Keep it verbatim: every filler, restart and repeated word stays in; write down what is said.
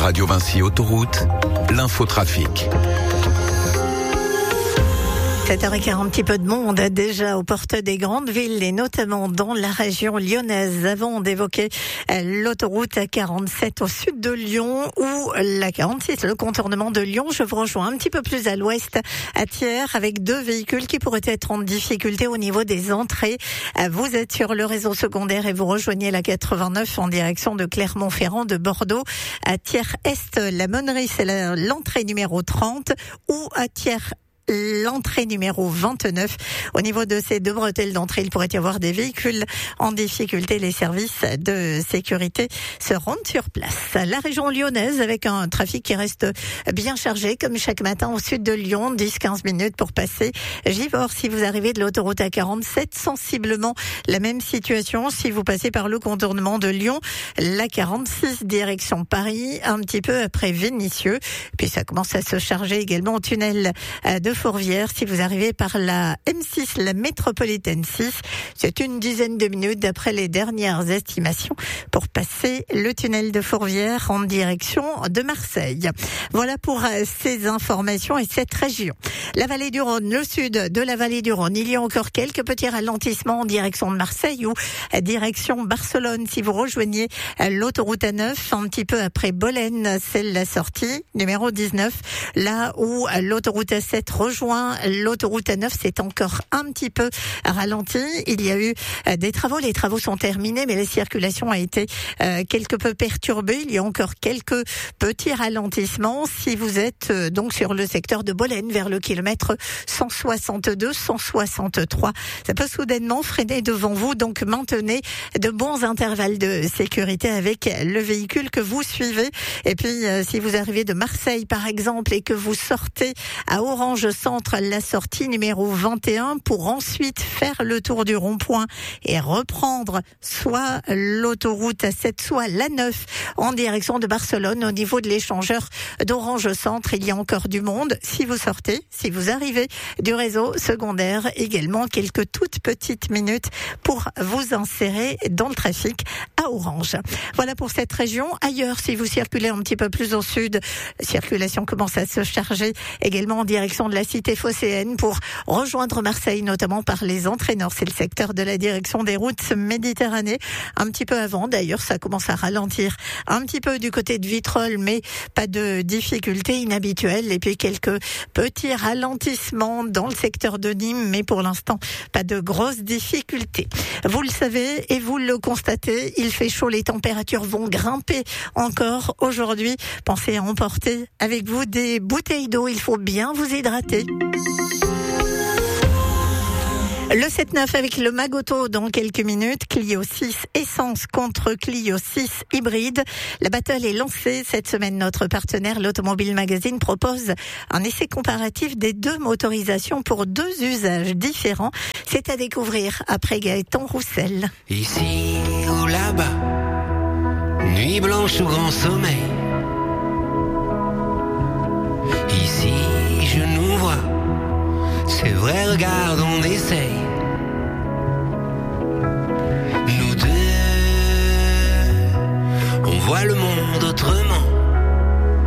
Radio Vinci Autoroute, l'infotrafic. sept heures quinze, un petit peu de monde déjà aux portes des grandes villes et notamment dans la région lyonnaise. Avant d'évoquer l'autoroute A quarante-sept au sud de Lyon ou la quarante-six, le contournement de Lyon, je vous rejoins un petit peu plus à l'ouest, à Thiers, avec deux véhicules qui pourraient être en difficulté au niveau des entrées. Vous êtes sur le réseau secondaire et vous rejoignez la quatre-vingt-neuf en direction de Clermont-Ferrand, de Bordeaux. À Thiers-Est, la Monnerie, c'est la, l'entrée numéro trente, ou à Thiers l'entrée numéro vingt-neuf. Au niveau de ces deux bretelles d'entrée, il pourrait y avoir des véhicules en difficulté. Les services de sécurité se rendent sur place. La région lyonnaise avec un trafic qui reste bien chargé, comme chaque matin au sud de Lyon, dix à quinze minutes pour passer Givors. Si vous arrivez de l'autoroute A quarante-sept, sensiblement la même situation. Si vous passez par le contournement de Lyon, la quarante-six direction Paris, un petit peu après Vénissieux. Puis ça commence à se charger également au tunnel de Fourvière. Si vous arrivez par la M six, la métropolitaine six, c'est une dizaine de minutes d'après les dernières estimations pour passer le tunnel de Fourvière en direction de Marseille. Voilà pour ces informations et cette région. La vallée du Rhône, le sud de la vallée du Rhône, il y a encore quelques petits ralentissements en direction de Marseille ou direction Barcelone. Si vous rejoignez l'autoroute A neuf, un petit peu après Bolène, c'est la sortie numéro dix-neuf, là où l'autoroute A sept rejoint l'autoroute A neuf, c'est encore un petit peu ralenti. Il y a eu des travaux, les travaux sont terminés, mais la circulation a été euh, quelque peu perturbée. Il y a encore quelques petits ralentissements. Si vous êtes euh, donc sur le secteur de Bolène, vers le kilomètre cent soixante-deux, cent soixante-trois, ça peut soudainement freiner devant vous. Donc maintenez de bons intervalles de sécurité avec le véhicule que vous suivez. Et puis euh, si vous arrivez de Marseille par exemple et que vous sortez à Orange Centre, la sortie numéro vingt et un, pour ensuite faire le tour du rond-point et reprendre soit l'autoroute A sept, soit l'A neuf en direction de Barcelone. Au niveau de l'échangeur d'Orange Centre, il y a encore du monde. Si vous sortez, si vous arrivez du réseau secondaire, également quelques toutes petites minutes pour vous insérer dans le trafic à Orange. Voilà pour cette région. Ailleurs, si vous circulez un petit peu plus au sud, la circulation commence à se charger également en direction de la cité phocéenne pour rejoindre Marseille, notamment par les entrées nord. C'est le secteur de la direction des routes Méditerranée. Un petit peu avant, d'ailleurs, ça commence à ralentir un petit peu du côté de Vitrolles, mais pas de difficultés inhabituelles. Et puis quelques petits ralentissements dans le secteur de Nîmes, mais pour l'instant, pas de grosses difficultés. Vous le savez et vous le constatez, il fait chaud, les températures vont grimper encore aujourd'hui. Pensez à emporter avec vous des bouteilles d'eau, il faut bien vous hydrater. Le sept neuf avec le Magoto dans quelques minutes. Clio six essence contre Clio six hybride. La battle est lancée cette semaine. Notre partenaire, l'Automobile Magazine, propose un essai comparatif des deux motorisations pour deux usages différents. C'est à découvrir après Gaëtan Roussel. Ici ou là-bas, nuit blanche ou grand sommeil. Ici, je nous vois. C'est vrai, regarde, on essaye.